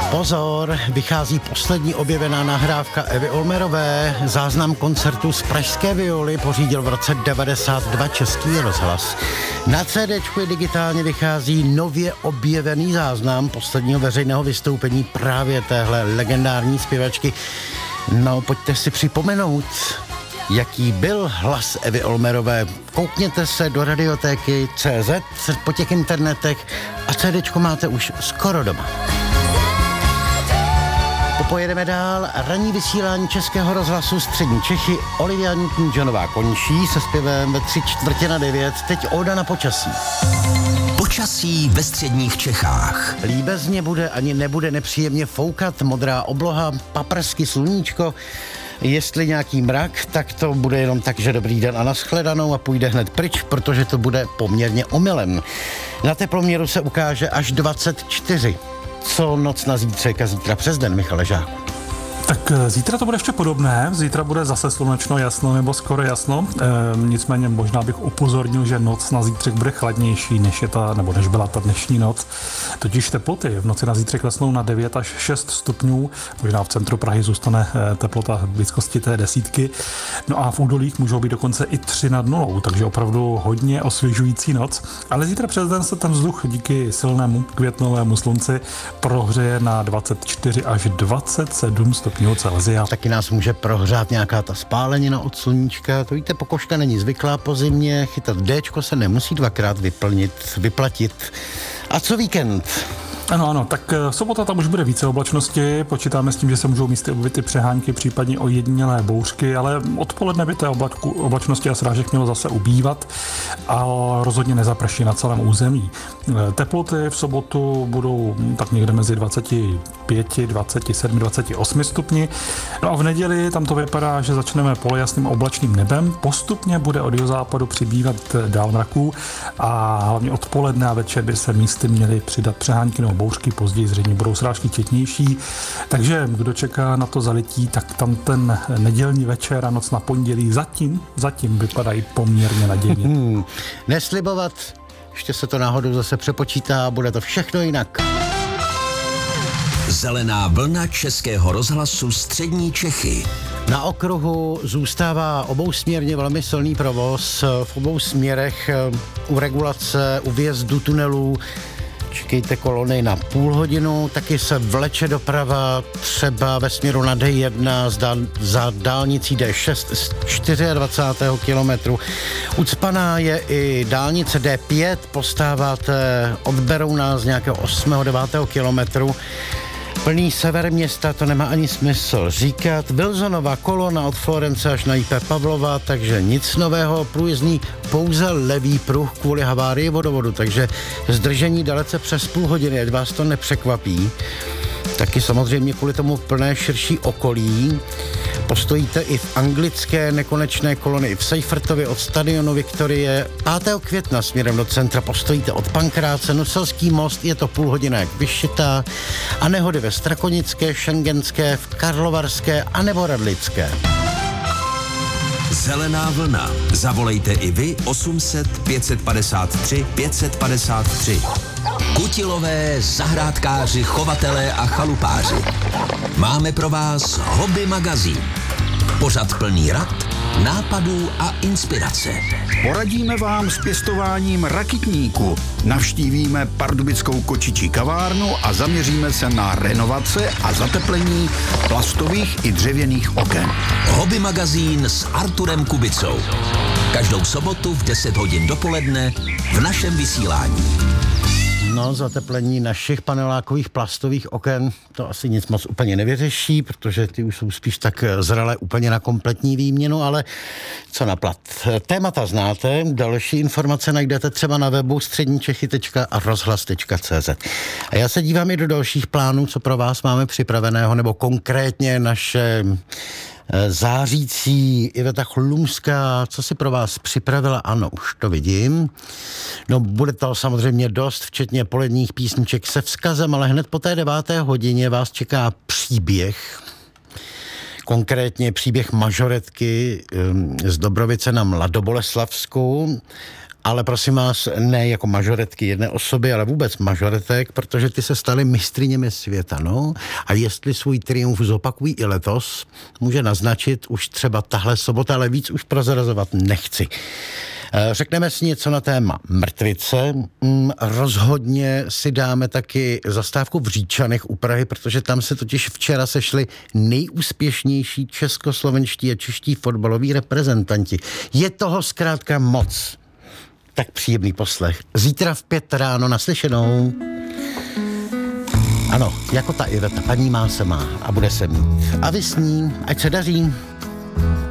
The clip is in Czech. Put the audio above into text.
Pozor, vychází poslední objevená nahrávka Evy Olmerové. Záznam koncertu z Pražské violy pořídil v roce 92 Český rozhlas. Na CDčku digitálně vychází nově objevený záznam posledního veřejného vystoupení právě téhle legendární zpěvačky. No, pojďte si připomenout, jaký byl hlas Evy Olmerové. Koukněte se do radiotéky CZ po těch internetech a CDčko máte už skoro doma. Pojedeme dál. Ranní vysílání Českého rozhlasu Střední Čechy. Olivia Newton-Johnová končí se zpěvem ve 8:45. Teď óda na počasí. Počasí ve středních Čechách. Líbezně bude, ani nebude nepříjemně foukat, modrá obloha, paprsky, sluníčko. Jestli nějaký mrak, tak to bude jenom tak, že dobrý den a nashledanou a půjde hned pryč, protože to bude poměrně omylem. Na teploměru se ukáže až 24. Co noc na zítřek a zítra přes den, Michale Žáku? Tak zítra to bude ještě podobné, zítra bude zase slunečno, jasno nebo skoro jasno, nicméně možná bych upozornil, že noc na zítřek bude chladnější, než byla ta dnešní noc. Totiž teploty v noci na zítřek klesnou na 9 až 6 stupňů, možná v centru Prahy zůstane teplota v blízkosti té 10. No a v údolích můžou být dokonce i 3 nad nulou, takže opravdu hodně osvěžující noc. Ale zítra přes den se ten vzduch díky silnému květnovému slunci prohřeje na 24 až 27 stupňů Celsia. Taky nás může prohřát nějaká ta spálenina od sluníčka. To víte, pokožka není zvyklá po zimě, chytat Dčko se nemusí dvakrát vyplatit. A co víkend? Ano, tak sobota tam už bude více oblačnosti, počítáme s tím, že se můžou místy objevit i přehánky, případně ojedinělé bouřky, ale odpoledne by té oblačnosti a srážek mělo zase ubývat a rozhodně nezaprší na celém území. Teploty v sobotu budou tak někde mezi 25, 27, 28 stupni. No a v neděli tam to vypadá, že začneme polojasným oblačným nebem, postupně bude od jihozápadu přibývat dál mraků a hlavně odpoledne a večer by se místy měly přidat přehánky nebo bouřky, později zřejmě budou srážky četnější. Takže kdo čeká na to zalití, tak tam ten nedělní večer a noc na pondělí zatím vypadají poměrně nadějně. Neslibovat, ještě se to náhodou zase přepočítá a bude to všechno jinak. Zelená vlna Českého rozhlasu Střední Čechy. Na okruhu zůstává obousměrně velmi silný provoz v obou směrech u regulace, u vjezdu tunelů. Čekejte kolony na půl hodinu, taky se vleče doprava třeba ve směru na D1 za dálnicí D6 z 24. kilometru. Ucpaná je i dálnice D5, postáváte od Berouna z nějakého 8. 9. kilometru. Plný sever města, to nemá ani smysl říkat. Wilsonova kolona od Florence až na IP Pavlova, takže nic nového, průjezdný pouze levý pruh kvůli havárii vodovodu, takže zdržení dalece přes půl hodiny, ať vás to nepřekvapí. Taky samozřejmě kvůli tomu plné širší okolí. Postojíte i v anglické nekonečné kolony v Seifertově od stadionu Viktorie. 5. května směrem do centra postojíte od Pankráce, Nuselský most, je to půl hodina jak vyšitá. A nehody ve Strakonické, Šengenské, v Karlovarské a nebo Radlické. Zelená vlna. Zavolejte i vy 800 553 553. Kutilové, zahrádkáři, chovatelé a chalupáři. Máme pro vás Hobby magazín. Pořad plný rad, nápadů a inspirace. Poradíme vám s pěstováním rakitníku. Navštívíme pardubickou kočičí kavárnu a zaměříme se na renovace a zateplení plastových i dřevěných oken. Hobby magazín s Arturem Kubicou. Každou sobotu v 10 hodin dopoledne v našem vysílání. No, zateplení našich panelákových plastových oken to asi nic moc úplně nevyřeší, protože ty už jsou spíš tak zralé úplně na kompletní výměnu, ale co na plat. Témata znáte, další informace najdete třeba na webu středničechy.rozhlas.cz. A já se dívám i do dalších plánů, co pro vás máme připraveného, nebo konkrétně naše zářící Iveta Chlumská, co si pro vás připravila? Ano, už to vidím. No, bude to samozřejmě dost, včetně poledních písniček se vzkazem, ale hned po té 9. hodině vás čeká příběh. Konkrétně příběh mažoretky z Dobrovice na Mladoboleslavsku. ale prosím vás, ne jako mažoretky jedné osoby, ale vůbec mažoretek, protože ty se staly mistryněmi světa, no. A jestli svůj triumf zopakují i letos, může naznačit už třeba tahle sobota, ale víc už prozrazovat nechci. Řekneme si něco na téma mrtvice. Rozhodně si dáme taky zastávku v Říčanech u Prahy, protože tam se totiž včera sešli nejúspěšnější českoslovenští a čeští fotbaloví reprezentanti. Je toho zkrátka moc. Tak příjemný poslech. Zítra v 5 ráno naslyšenou. Ano, jako ta Iveta, paní má se má a bude se mít. A vy s ní, ať se daří.